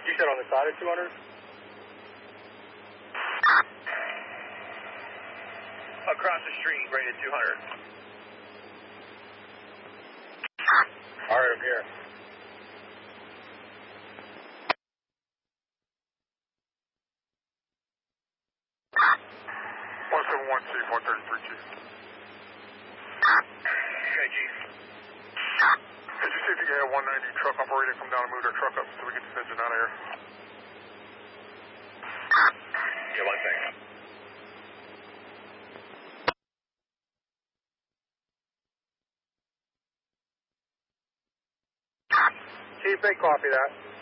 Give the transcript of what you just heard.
You said on the side of 200? Across the street, graded 200. All right, I'm here. Chief, 133, Chief. Okay, Chief. Could you see if you can have 190 truck operator come down and move their truck up so we get this engine out of here? Yeah, one second. Chief, they copy that.